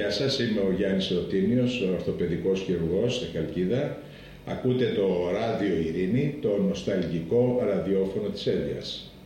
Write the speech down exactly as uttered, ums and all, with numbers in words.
Γεια σας, είμαι ο Γιάννης Ρωτίνιος, ορθοπαιδικός χειρουργός στη Χαλκίδα. Ακούτε το Ράδιο Ειρήνη, το νοσταλγικό ραδιόφωνο της Εύβοιας.